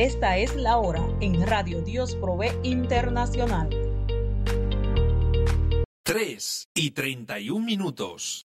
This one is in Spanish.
Esta es la hora en Radio Dios Provee Internacional. 3:31.